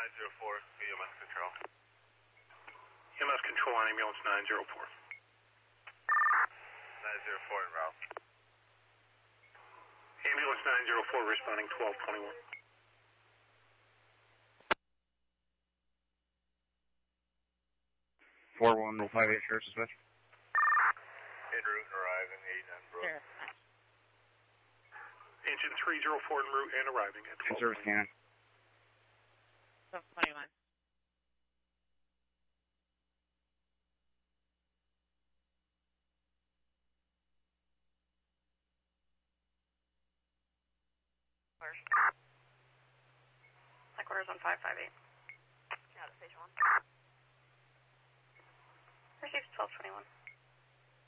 904, EMS control. EMS control on ambulance 904. 904 en route. Ambulance 904 responding 1221. 4158 Sheriff's Dispatch. En route and arriving, 89 Brook. Sure. Engine 304 en route and arriving at Service 1221. cannon. 1221. Headquarters on 558. Out of station 1. Received 1221.